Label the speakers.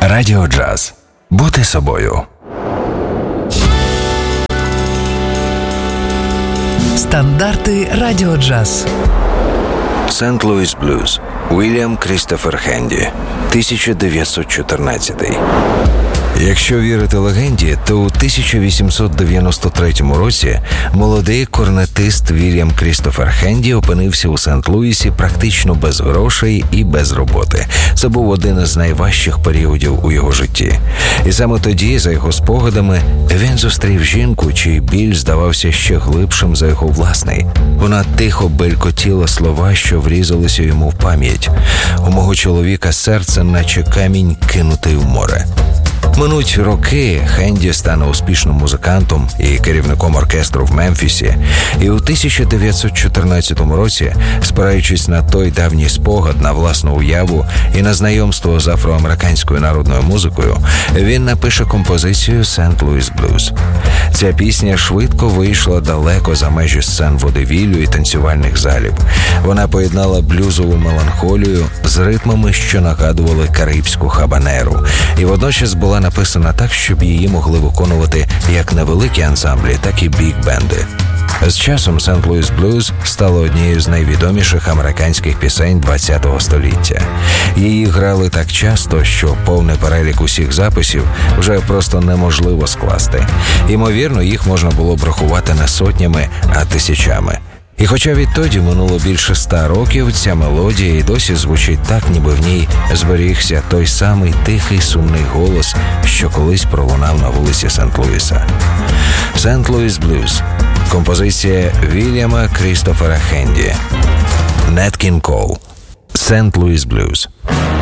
Speaker 1: Радіо Джаз. Бути собою.
Speaker 2: Стандарти Радіо Джаз.
Speaker 1: Сент-Луїс Блюз. Вільям Крістофер Хенді. 1914. Якщо вірити легенді, то у 1893 році молодий корнетист Вільям Крістофер Хенді опинився у Сент-Луїсі практично без грошей і без роботи. Це був один із найважчих періодів у його житті. І саме тоді, за його спогадами, він зустрів жінку, чий біль здавався ще глибшим за його власний. Вона тихо белькотіла слова, що врізалися йому в пам'ять. У мого чоловіка серце, наче камінь, кинутий в море. Минуть роки, Хенді стане успішним музикантом і керівником оркестру в Мемфісі. І у 1914 році, спираючись на той давній спогад, на власну уяву і на знайомство з афроамериканською народною музикою, він напише композицію «Сент-Луїс Блюз». Ця пісня швидко вийшла далеко за межі сцен водевіллю і танцювальних залів. Вона поєднала блюзову меланхолію з ритмами, що нагадували карибську хабанеру, і водночас була написана так, щоб її могли виконувати як невеликі ансамблі, так і біг-бенди. З часом «Сент-Луїс Блюз» стало однією з найвідоміших американських пісень ХХ століття. Її грали так часто, що повний перелік усіх записів вже просто неможливо скласти. Ймовірно, їх можна було б рахувати не сотнями, а тисячами. І хоча відтоді минуло більше 100 років, ця мелодія і досі звучить так, ніби в ній зберігся той самий тихий сумний голос, що колись пролунав на вулиці Сент-Луїса. «Сент-Луїс Блюз» – композиція Вільяма Крістофера Хенді. Нат Кінг Кол. «Сент-Луїс Блюз».